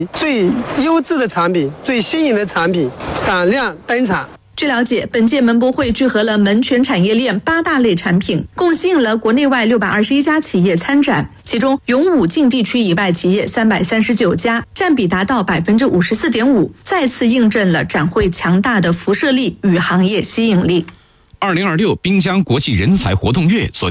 最优质的产品、最新颖的产品闪亮登场。 据了解，本届门博会聚合了门全产业链8大类产品，共吸引了国内外621家企业参展，其中永武境地区以外企业339家，占比达到54.5%，再次印证了展会强大的辐射力与行业吸引力。 2026滨江国际人才活动月昨